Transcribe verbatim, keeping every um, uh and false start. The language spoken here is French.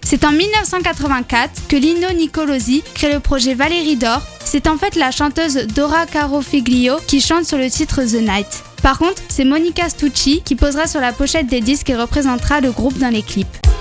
C'est en mille neuf cent quatre-vingt-quatre que Lino Nicolosi crée le projet Valérie d'Or. C'est en fait la chanteuse Dora Carofiglio qui chante sur le titre The Night. Par contre, c'est Monica Stucci qui posera sur la pochette des disques et représentera le groupe dans les clips.